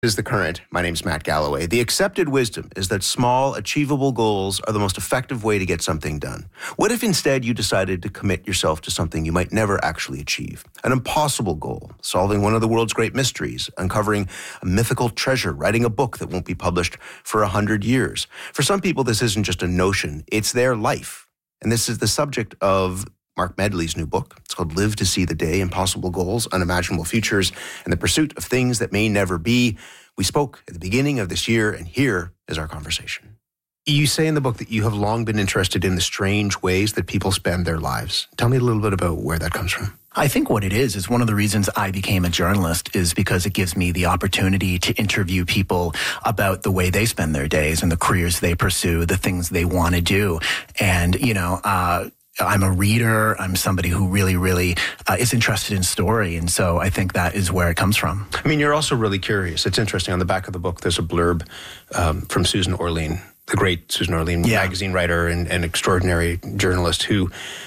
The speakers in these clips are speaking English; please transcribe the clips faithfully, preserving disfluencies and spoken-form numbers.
Is the current. My name's Matt Galloway. The accepted wisdom is that small, achievable goals are the most effective way to get something done. What if instead you decided to commit yourself to something you might never actually achieve? An impossible goal, solving one of the world's great mysteries, uncovering a mythical treasure, writing a book that won't be published for a hundred years. For some people, this isn't just a notion, it's their life. And this is the subject of Mark Medley's new book. It's called Live to See the Day, Impossible Goals, Unimaginable Futures, and the Pursuit of Things That May Never Be. We spoke at the beginning of this year, and here is our conversation. You say in the book that you have long been interested in the strange ways that people spend their lives. Tell me a little bit about where that comes from. I think what it is, is one of the reasons I became a journalist is because it gives me the opportunity to interview people about the way they spend their days and the careers they pursue, the things they want to do. And, you know, uh, I'm a reader. I'm somebody who really, really uh, is interested in story. And so I think that is where it comes from. I mean, you're also really curious. It's interesting. On the back of the book, there's a blurb um, from Susan Orlean, the great Susan Orlean, yeah. magazine writer and, and extraordinary journalist who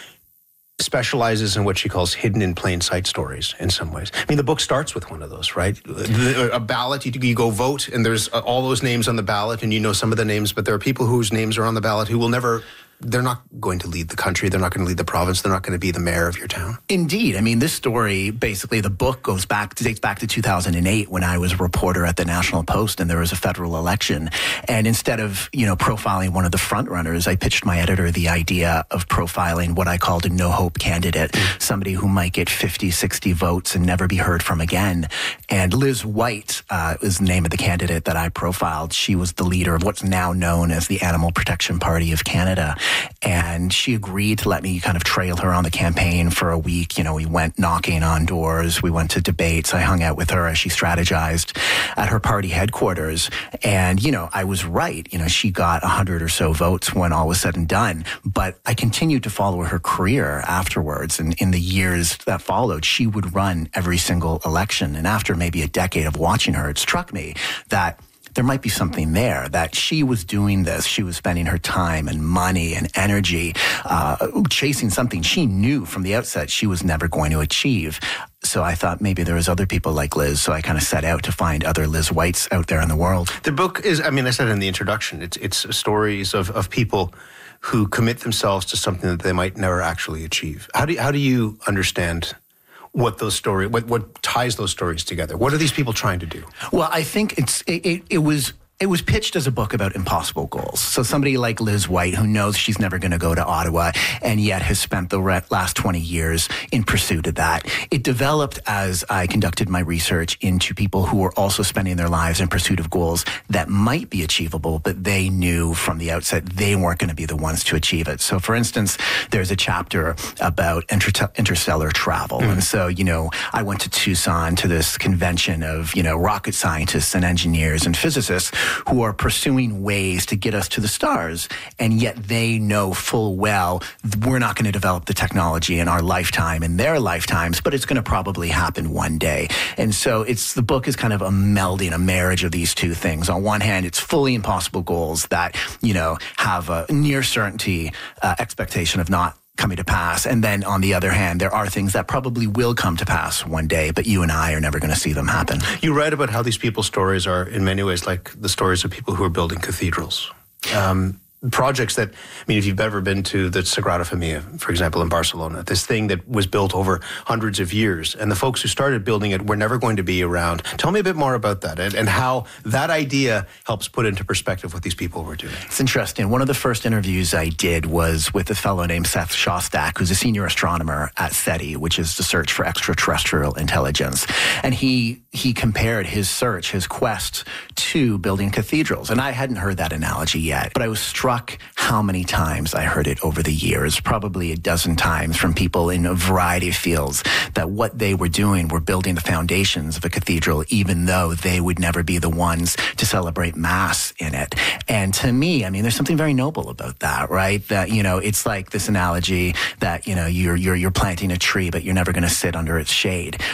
specializes in what she calls hidden in plain sight stories in some ways. I mean, the book starts with one of those, right? A ballot, you, you go vote, and there's all those names on the ballot, and you know some of the names, but there are people whose names are on the ballot who will never... They're not going to lead the country. They're not going to lead the province. They're not going to be the mayor of your town. Indeed. I mean, this story, basically, the book goes back, dates back to two thousand eight when I was a reporter at the National Post and there was a federal election. And instead of, you know, profiling one of the front runners, I pitched my editor the idea of profiling what I called a no-hope candidate, mm. somebody who might get fifty, sixty votes and never be heard from again. And Liz White uh, is the name of the candidate that I profiled. She was the leader of what's now known as the Animal Protection Party of Canada. And she agreed to let me kind of trail her on the campaign for a week. You know, we went knocking on doors. We went to debates. I hung out with her as she strategized at her party headquarters. And, you know, I was right. You know, she got a hundred or so votes when all was said and done. But I continued to follow her career afterwards. And in the years that followed, she would run every single election. And after maybe a decade of watching her, it struck me that there might be something there, that she was doing this. She was spending her time and money and energy uh, chasing something she knew from the outset she was never going to achieve. So I thought maybe there was other people like Liz. So I kind of set out to find other Liz Whites out there in the world. The book is, I mean, I said in the introduction, it's it's stories of, of people who commit themselves to something that they might never actually achieve. How do you, how do you understand what those stories, what, what ties those stories together? What are these people trying to do? Well, I think it's it, it, it was... It was pitched as a book about impossible goals. So somebody like Liz White, who knows she's never going to go to Ottawa and yet has spent the last twenty years in pursuit of that. It developed as I conducted my research into people who were also spending their lives in pursuit of goals that might be achievable, but they knew from the outset they weren't going to be the ones to achieve it. So for instance, there's a chapter about inter- interstellar travel. Mm. And so, you know, I went to Tucson to this convention of, you know, rocket scientists and engineers and physicists who are pursuing ways to get us to the stars, and yet they know full well we're not going to develop the technology in our lifetime, in their lifetimes, but it's going to probably happen one day. And so it's the book is kind of a melding, a marriage of these two things. On one hand, it's fully impossible goals that, you know, have a near certainty uh, expectation of not coming to pass. And then on the other hand, there are things that probably will come to pass one day, but you and I are never going to see them happen. You write about how these people's stories are in many ways like the stories of people who are building cathedrals. Um, projects that, I mean, if you've ever been to the Sagrada Familia, for example, in Barcelona, this thing that was built over hundreds of years, and the folks who started building it were never going to be around. Tell me a bit more about that and, and how that idea helps put into perspective what these people were doing. It's interesting. One of the first interviews I did was with a fellow named Seth Shostak, who's a senior astronomer at SETI, which is the search for extraterrestrial intelligence. And he he compared his search, his quest, to building cathedrals. And I hadn't heard that analogy yet, but I was struck how many times I heard it over the years, probably a dozen times from people in a variety of fields, that what they were doing were building the foundations of a cathedral, even though they would never be the ones to celebrate Mass in it. And to me, I mean, there's something very noble about that, right? That, you know, it's like this analogy that, you know, you're, you're, you're planting a tree, but you're never going to sit under its shade.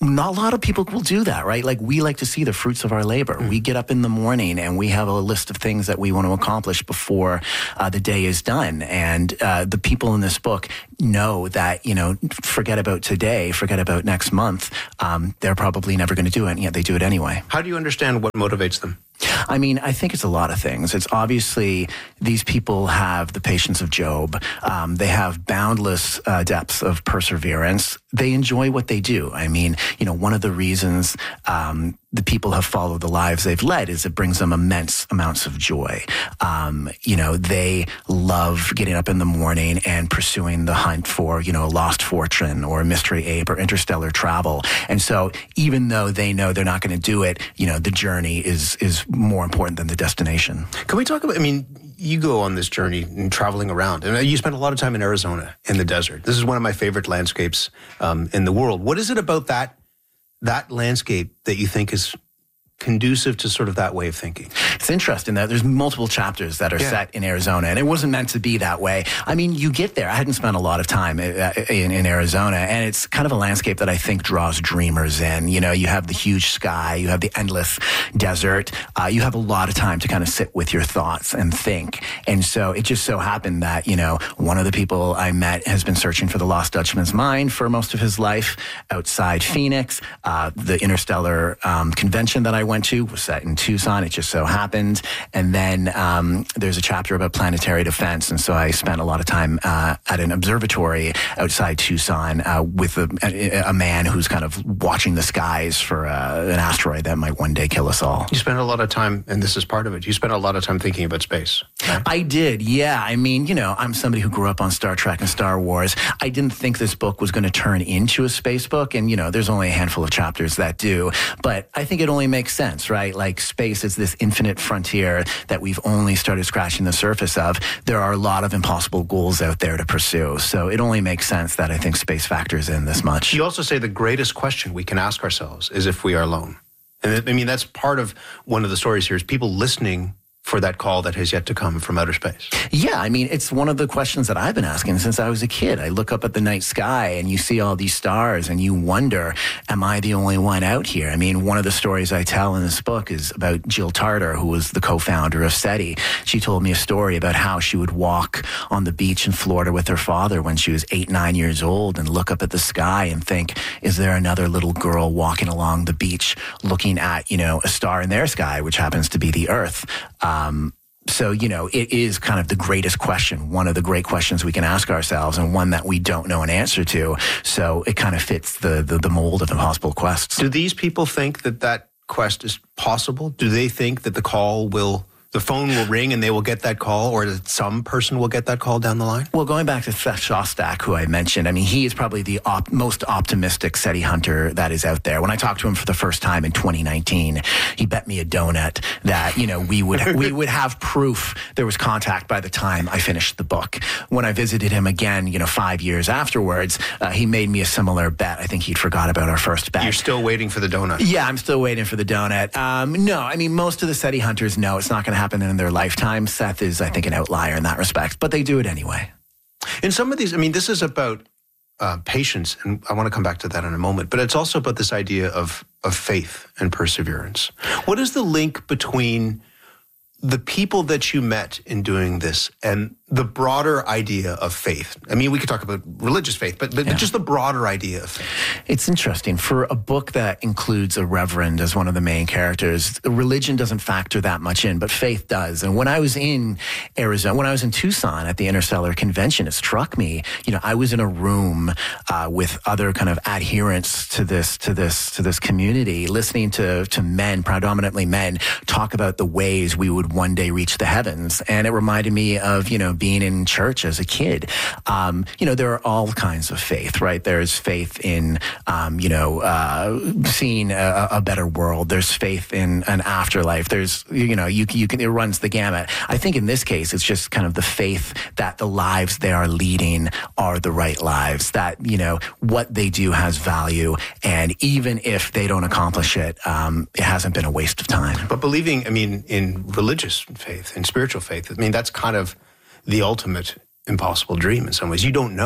Not a lot of people will do that, right? Like, we like to see the fruits of our labor. Mm. We get up in the morning and we have a list of things that we want to accomplish before uh, the day is done. And uh, the people in this book know that, you know, forget about today, forget about next month. Um, they're probably never going to do it, and yet they do it anyway. How do you understand what motivates them? I mean, I think it's a lot of things. It's obviously these people have the patience of Job. Um, they have boundless uh, depths of perseverance. They enjoy what they do. I mean, you know, one of the reasons um, the people have followed the lives they've led is it brings them immense amounts of joy. Um, you know, they love getting up in the morning and pursuing the hunt for, you know, a lost fortune or a mystery ape or interstellar travel. And so even though they know they're not going to do it, you know, the journey is is more important than the destination. Can we talk about, I mean, you go on this journey and traveling around, and you spent a lot of time in Arizona in the desert. This is one of my favorite landscapes um, in the world. What is it about that that landscape that you think is conducive to sort of that way of thinking? It's interesting that there's multiple chapters that are yeah. set in Arizona, and it wasn't meant to be that way. I mean, you get there. I hadn't spent a lot of time in, in Arizona, and it's kind of a landscape that I think draws dreamers in. You know, you have the huge sky, you have the endless desert, uh, you have a lot of time to kind of sit with your thoughts and think. And so it just so happened that, you know, one of the people I met has been searching for the Lost Dutchman's mine for most of his life outside Phoenix. Uh, the Interstellar um, convention that I went to was set in Tucson. It just so happened. And then um, there's a chapter about planetary defense. And so I spent a lot of time uh, at an observatory outside Tucson uh, with a, a, a man who's kind of watching the skies for uh, an asteroid that might one day kill us all. You spent a lot of time, and this is part of it, you spent a lot of time thinking about space. Right? I did, yeah. I mean, you know, I'm somebody who grew up on Star Trek and Star Wars. I didn't think this book was going to turn into a space book. And, you know, there's only a handful of chapters that do. But I think it only makes sense, right? Like, space is this infinite frontier that we've only started scratching the surface of. There are a lot of impossible goals out there to pursue. So it only makes sense that I think space factors in this much. You also say the greatest question we can ask ourselves is if we are alone. And I mean, that's part of one of the stories here is people listening for that call that has yet to come from outer space. Yeah, I mean, it's one of the questions that I've been asking since I was a kid. I look up at the night sky and you see all these stars and you wonder, am I the only one out here? I mean, one of the stories I tell in this book is about Jill Tarter, who was the co-founder of SETI. She told me a story about how she would walk on the beach in Florida with her father when she was eight, nine years old and look up at the sky and think, is there another little girl walking along the beach looking at, you know, a star in their sky, which happens to be the Earth? Um, so, you know, it is kind of the greatest question, one of the great questions we can ask ourselves and one that we don't know an answer to. So it kind of fits the, the, the mold of impossible quests. Do these people think that that quest is possible? Do they think that the call will, the phone will ring and they will get that call, or that some person will get that call down the line? Well, going back to Seth Shostak, who I mentioned, I mean, he is probably the op- most optimistic SETI hunter that is out there. When I talked to him for the first time in twenty nineteen, he bet me a donut that, you know, we would we would have proof there was contact by the time I finished the book. When I visited him again, you know, five years afterwards, uh, he made me a similar bet. I think he'd forgot about our first bet. You're still waiting for the donut? Yeah, I'm still waiting for the donut. Um, no, I mean, most of the SETI hunters know it's not going to happen in their lifetime. Seth is, I think, an outlier in that respect, but they do it anyway. In some of these, I mean, this is about uh, patience, and I want to come back to that in a moment, but it's also about this idea of, of faith and perseverance. What is the link between the people that you met in doing this and the broader idea of faith? I mean, we could talk about religious faith, but, but, yeah. but just the broader idea of faith. It's interesting. For a book that includes a reverend as one of the main characters, religion doesn't factor that much in, but faith does. And when I was in Arizona, when I was in Tucson at the Interstellar Convention, it struck me, you know, I was in a room uh, with other kind of adherents to this, to this, to this community, listening to, to men, predominantly men, talk about the ways we would one day reach the heavens. And it reminded me of, you know, being in church as a kid. Um, you know, there are all kinds of faith, right? There's faith in, um, you know, uh, seeing a, a better world. There's faith in an afterlife. There's, you know, you, you can, it runs the gamut. I think in this case, it's just kind of the faith that the lives they are leading are the right lives, that, you know, what they do has value. And even if they don't accomplish it, um, it hasn't been a waste of time. But believing, I mean, in religious faith, in spiritual faith, I mean, that's kind of the ultimate impossible dream in some ways. You don't know.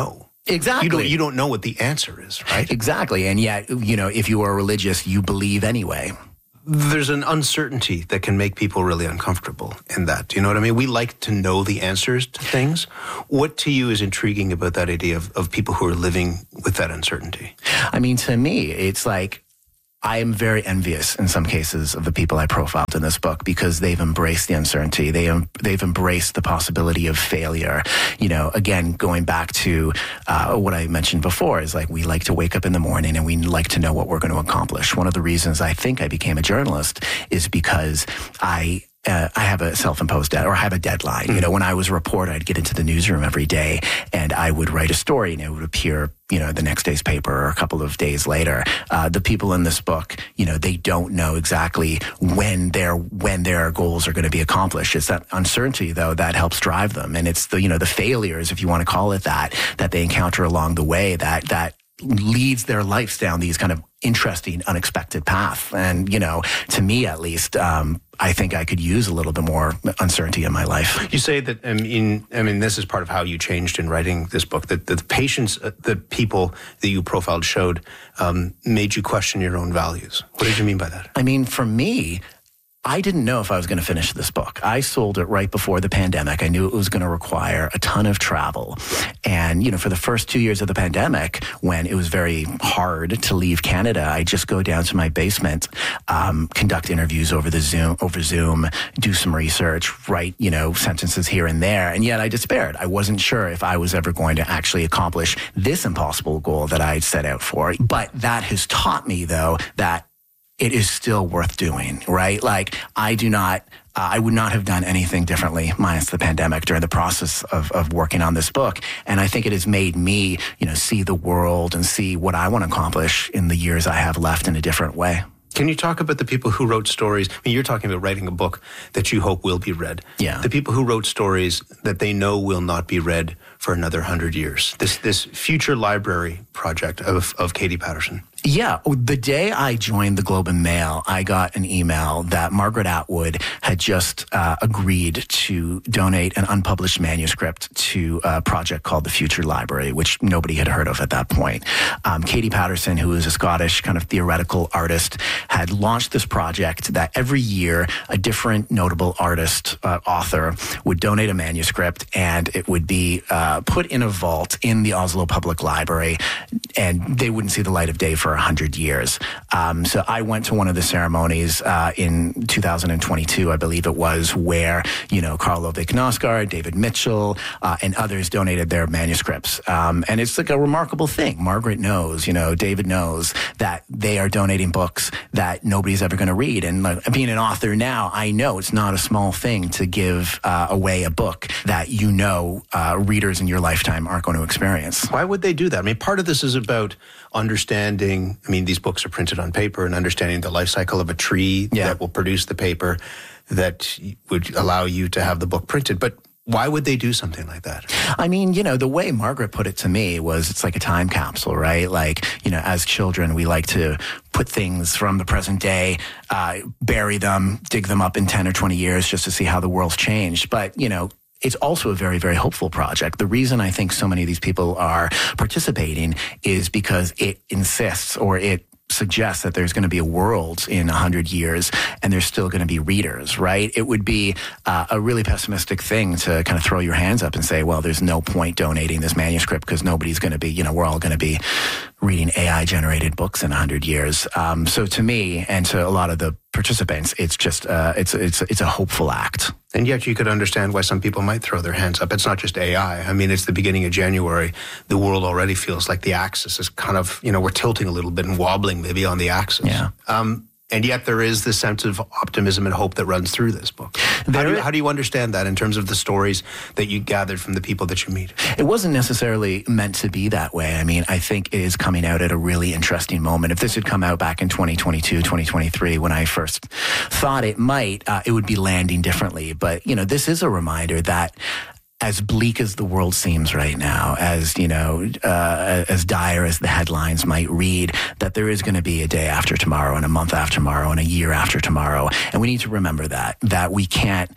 Exactly. You don't, you don't know what the answer is, right? Exactly. And yet, you know, if you are religious, you believe anyway. There's an uncertainty that can make people really uncomfortable in that. Do you know what I mean? We like to know the answers to things. What to you is intriguing about that idea of, of people who are living with that uncertainty? I mean, to me, it's like, I am very envious in some cases of the people I profiled in this book because they've embraced the uncertainty. They, um, they've embraced the possibility of failure. You know, again, going back to uh, what I mentioned before is like we like to wake up in the morning and we like to know what we're going to accomplish. One of the reasons I think I became a journalist is because I Uh, I have a self-imposed deadline, or I have a deadline. You know, when I was a reporter, I'd get into the newsroom every day and I would write a story and it would appear, you know, the next day's paper or a couple of days later. Uh, the people in this book, you know, they don't know exactly when their, when their goals are going to be accomplished. It's that uncertainty, though, that helps drive them. And it's the, you know, the failures, if you want to call it that, that they encounter along the way that, that leads their lives down these kind of interesting, unexpected path. And, you know, to me, at least, um, I think I could use a little bit more uncertainty in my life. You say that, I mean, I mean, this is part of how you changed in writing this book, that the patients, the people that you profiled showed um, made you question your own values. What did you mean by that? I mean, for me, I didn't know if I was going to finish this book. I sold it right before the pandemic. I knew it was going to require a ton of travel. And, you know, for the first two years of the pandemic, when it was very hard to leave Canada, I just go down to my basement, um, conduct interviews over the Zoom, over Zoom, do some research, write, you know, sentences here and there. And yet I despaired. I wasn't sure if I was ever going to actually accomplish this impossible goal that I set out for. But that has taught me, though, that it is still worth doing, right? Like, I do not, uh, I would not have done anything differently minus the pandemic during the process of, of working on this book. And I think it has made me, you know, see the world and see what I want to accomplish in the years I have left in a different way. Can you talk about the people who wrote stories? I mean, you're talking about writing a book that you hope will be read. Yeah. The people who wrote stories that they know will not be read for another hundred years. This this future library project of, of Katie Patterson. Yeah. The day I joined the Globe and Mail, I got an email that Margaret Atwood had just uh, agreed to donate an unpublished manuscript to a project called the Future Library, which nobody had heard of at that point. Um, Katie Patterson, who is a Scottish kind of theoretical artist, had launched this project that every year a different notable artist, uh, author, would donate a manuscript and it would be uh, put in a vault in the Oslo Public Library, and they wouldn't see the light of day for a hundred years. Um, so I went to one of the ceremonies uh, in two thousand twenty-two, I believe it was, where, you know, Karl Ove Knausgaard, David Mitchell, uh, and others donated their manuscripts. Um, and it's like a remarkable thing. Margaret knows, you know, David knows that they are donating books that nobody's ever going to read. And like, being an author now, I know it's not a small thing to give uh, away a book that you know uh, readers in your lifetime aren't going to experience. Why would they do that? I mean, part of this is about understanding, I mean, these books are printed on paper, and understanding the life cycle of a tree yeah. that will produce the paper that would allow you to have the book printed. But why would they do something like that? I mean, you know, the way Margaret put it to me was it's like a time capsule, right? Like, you know, as children, we like to put things from the present day, uh, bury them, dig them up in ten or twenty years just to see how the world's changed. But, you know, it's also a very, very hopeful project. The reason I think so many of these people are participating is because it insists, or it suggests, that there's going to be a world in one hundred years and there's still going to be readers, right? It would be uh, a really pessimistic thing to kind of throw your hands up and say, well, there's no point donating this manuscript because nobody's going to be, you know, we're all going to be reading A I-generated books in one hundred years. Um, so to me and to a lot of the participants, it's just, uh, it's, it's, it's a hopeful act. And yet you could understand why some people might throw their hands up. It's not just A I. I mean, it's the beginning of January. The world already feels like the axis is kind of, you know, we're tilting a little bit and wobbling maybe on the axis. Yeah. Um, and yet there is this sense of optimism and hope that runs through this book. How do, you, how do you understand that in terms of the stories that you gathered from the people that you meet? It wasn't necessarily meant to be that way. I mean, I think it is coming out at a really interesting moment. If this had come out back in twenty twenty-two, twenty twenty-three, when I first thought it might, uh, it would be landing differently. But, you know, this is a reminder that as bleak as the world seems right now, as, you know, uh, as dire as the headlines might read, that there is going to be a day after tomorrow and a month after tomorrow and a year after tomorrow. And we need to remember that, that we can't,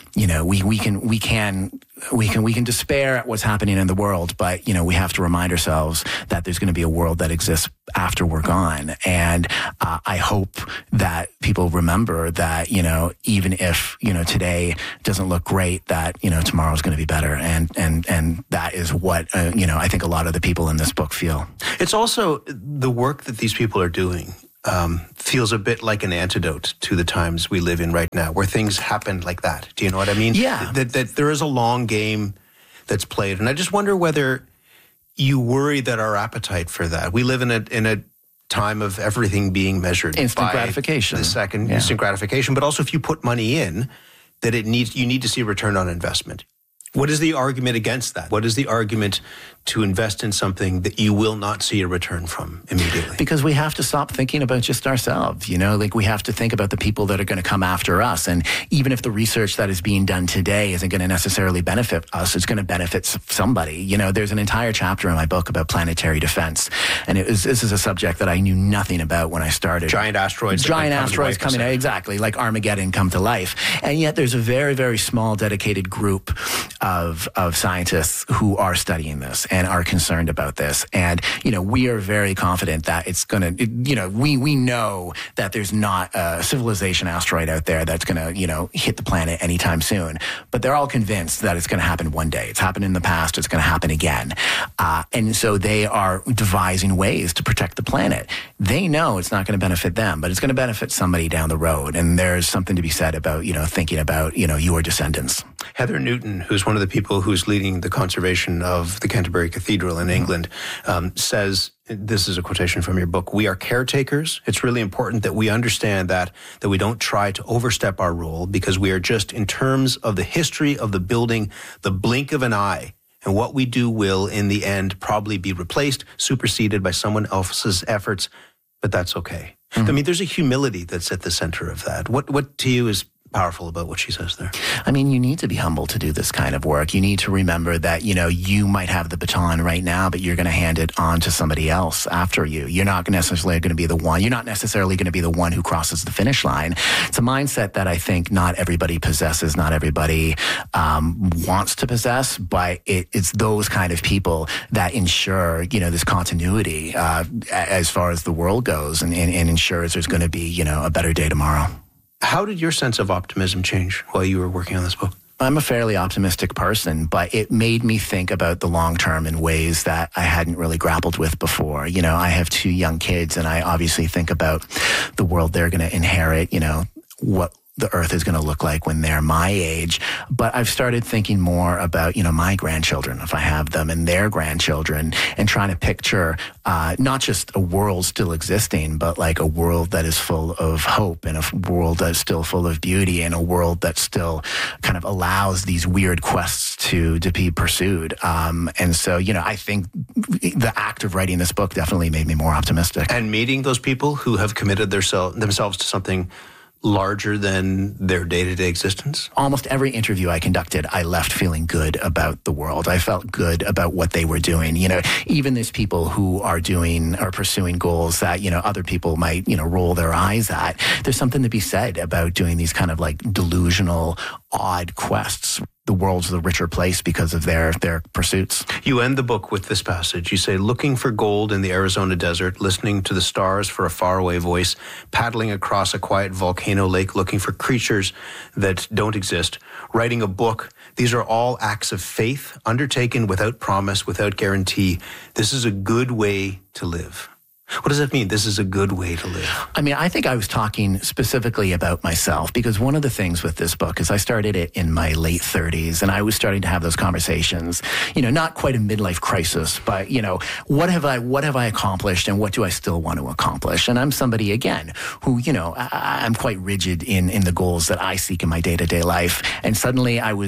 you know, we, we can, we can, we can, we can despair at what's happening in the world, but, you know, we have to remind ourselves that there's going to be a world that exists after we're gone. And uh, I hope that people remember that, you know, even if, you know, today doesn't look great, that, you know, tomorrow's going to be better. And, and, and that is what, uh, you know, I think a lot of the people in this book feel. It's also the work that these people are doing. Um, feels a bit like an antidote to the times we live in right now, where things happen like that. Do you know what I mean? Yeah. That, that there is a long game that's played. And I just wonder whether you worry that our appetite for that, we live in a, in a time of everything being measured. Instant by gratification. The second, yeah. instant gratification. But also if you put money in, that it needs, you need to see a return on investment. What is the argument against that? What is the argument to invest in something that you will not see a return from immediately? Because we have to stop thinking about just ourselves, you know, like we have to think about the people that are going to come after us. And even if the research that is being done today isn't going to necessarily benefit us, it's going to benefit somebody. You know, there's an entire chapter in my book about planetary defense. And it was, this is a subject that I knew nothing about when I started. Giant asteroids. Giant asteroids coming out, exactly, like Armageddon come to life. And yet there's a very, very small dedicated group of of scientists who are studying this and are concerned about this. And, you know, we are very confident that it's going to, you know, we, we know that there's not a civilization asteroid out there that's going to, you know, hit the planet anytime soon. But they're all convinced that it's going to happen one day. It's happened in the past. It's going to happen again. Uh, and so they are devising ways to protect the planet. They know it's not going to benefit them, but it's going to benefit somebody down the road. And there's something to be said about, you know, thinking about, you know, your descendants. Heather Newton, who's one of the people who's leading the conservation of the Canterbury Cathedral in England, um, says, this is a quotation from your book, "We are caretakers. It's really important that we understand that, that we don't try to overstep our role, because we are just, in terms of the history of the building, the blink of an eye. And what we do will, in the end, probably be replaced, superseded by someone else's efforts, but that's okay." Mm-hmm. I mean, there's a humility that's at the center of that. What, what to you is powerful about what she says there? I mean, you need to be humble to do this kind of work. You need to remember that, you know, you might have the baton right now, but you're going to hand it on to somebody else after you. You're not necessarily going to be the one, you're not necessarily going to be the one who crosses the finish line. It's a mindset that I think not everybody possesses, not everybody um, wants to possess, but it, it's those kind of people that ensure, you know, this continuity uh, as far as the world goes, and, and, and ensures there's going to be, you know, a better day tomorrow. How did your sense of optimism change while you were working on this book? I'm a fairly optimistic person, but it made me think about the long term in ways that I hadn't really grappled with before. You know, I have two young kids, and I obviously think about the world they're going to inherit, you know, what the earth is going to look like when they're my age. But I've started thinking more about, you know, my grandchildren, if I have them, and their grandchildren, and trying to picture uh, not just a world still existing, but like a world that is full of hope, and a world that's still full of beauty, and a world that still kind of allows these weird quests to, to be pursued. Um, and so, you know, I think the act of writing this book definitely made me more optimistic. And meeting those people who have committed their sel- themselves to something larger than their day-to-day existence? Almost every interview I conducted, I left feeling good about the world. I felt good about what they were doing. You know, even these people who are doing or pursuing goals that, you know, other people might, you know, roll their eyes at. There's something to be said about doing these kind of like delusional, odd quests. The world's the richer place because of their their pursuits. You end the book with this passage. You say, "Looking for gold in the Arizona desert, listening to the stars for a faraway voice, paddling across a quiet volcano lake, looking for creatures that don't exist, writing a book. These are all acts of faith, undertaken without promise, without guarantee. This is a good way to live." What does that mean? This is a good way to live. I mean, I think I was talking specifically about myself, because one of the things with this book is I started it in my late thirties, and I was starting to have those conversations, you know, not quite a midlife crisis, but, you know, what have I, what have I accomplished, and what do I still want to accomplish? And I'm somebody, again, who, you know, I, I'm quite rigid in, in the goals that I seek in my day-to-day life. And suddenly I was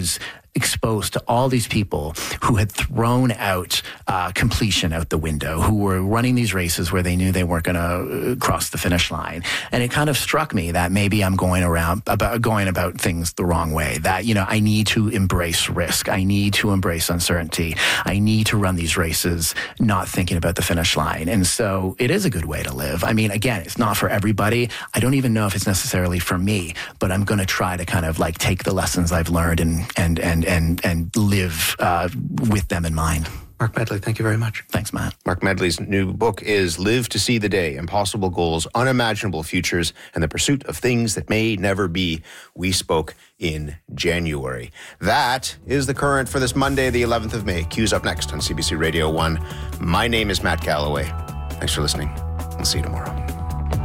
exposed to all these people who had thrown out uh, completion out the window, who were running these races where they knew they weren't going to cross the finish line. And it kind of struck me that maybe I'm going around about going about things the wrong way, that, you know, I need to embrace risk. I need to embrace uncertainty. I need to run these races not thinking about the finish line. And so it is a good way to live. I mean, again, it's not for everybody. I don't even know if it's necessarily for me, but I'm going to try to kind of like take the lessons I've learned and and and and and live uh, with them in mind. Mark Medley, thank you very much. Thanks, Matt. Mark Medley's new book is Live to See the Day, Impossible Goals, Unimaginable Futures, and the Pursuit of Things That May Never Be. We spoke in January. That is the current for this Monday, the eleventh of May. Q's up next on C B C Radio one. My name is Matt Galloway. Thanks for listening. I'll see you tomorrow.